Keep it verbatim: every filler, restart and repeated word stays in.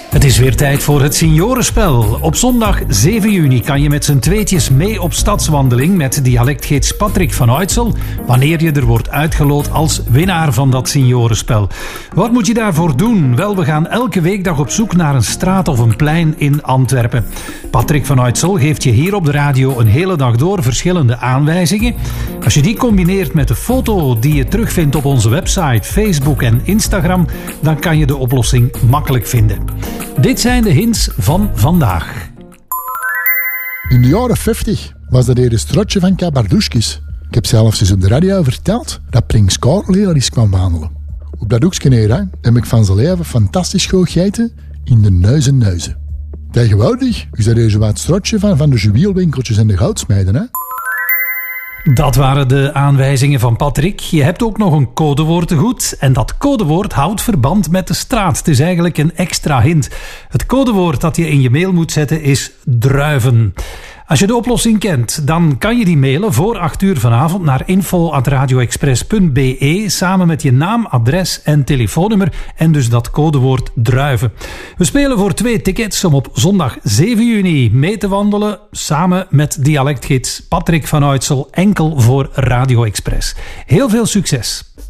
Het is weer tijd voor het seniorenspel. Op zondag zeven juni kan je met z'n tweetjes mee op stadswandeling met dialectgids Patrick van Uytsel, wanneer je er wordt uitgeloot als winnaar van dat seniorenspel. Wat moet je daarvoor doen? Wel, we gaan elke weekdag op zoek naar een straat of een plein in Antwerpen. Patrick van Uytsel geeft je hier op de radio een hele dag door verschillende aanwijzingen. Als je die combineert met de foto die je terugvindt op onze website, Facebook en Instagram, dan kan je de oplossing makkelijk vinden. Dit zijn de hints van vandaag. In de jaren vijftig was dat hier een strotje van Kabardushkis. Ik heb zelfs eens op de radio verteld dat Prins Karel hier eens kwam wandelen. Op dat hoekje hier hè, heb ik van zijn leven fantastisch goed gegeten in de Neuzen Neuzen. Tegenwoordig is dat hier zo wat strotje van, van de juweelwinkeltjes en de goudsmijden. Hè? Dat waren de aanwijzingen van Patrick. Je hebt ook nog een codewoord te goed. En dat codewoord houdt verband met de straat. Het is eigenlijk een extra hint. Het codewoord dat je in je mail moet zetten is druiven. Als je de oplossing kent, dan kan je die mailen voor acht uur vanavond naar info at radioexpress punt b e samen met je naam, adres en telefoonnummer en dus dat codewoord druiven. We spelen voor twee tickets om op zondag zeven juni mee te wandelen samen met dialectgids Patrick van Uytsel enkel voor Radio Express. Heel veel succes!